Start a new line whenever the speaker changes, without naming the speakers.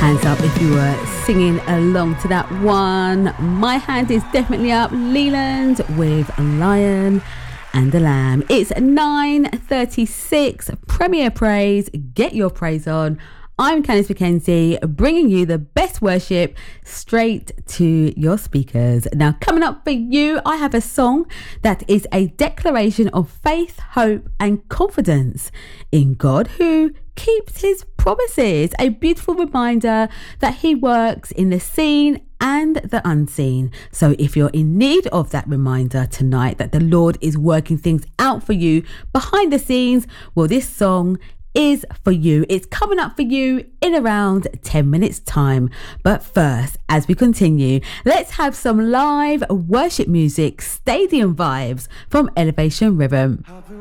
Hands up if you were singing along to that one. My hand is definitely up. Leland with Lion and the Lamb. It's 9:36. Premier Praise. Get your praise on. I'm Candice McKenzie, bringing you the best worship straight to your speakers. Now, coming up for you, I have a song that is a declaration of faith, hope, and confidence in God, who keeps his promises. A beautiful reminder that he works in the seen and the unseen. So if you're in need of that reminder tonight that the Lord is working things out for you behind the scenes, well, this song is for you. It's coming up for you in around 10 minutes time. But first, as we continue, let's have some live worship music, stadium vibes from Elevation Rhythm.